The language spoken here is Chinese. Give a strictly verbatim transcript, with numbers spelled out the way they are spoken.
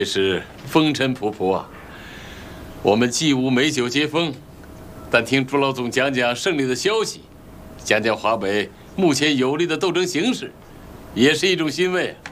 也是风尘仆仆啊。我们既无美酒接风，但听朱老总讲讲胜利的消息，讲讲华北目前有利的斗争形势，也是一种欣慰啊。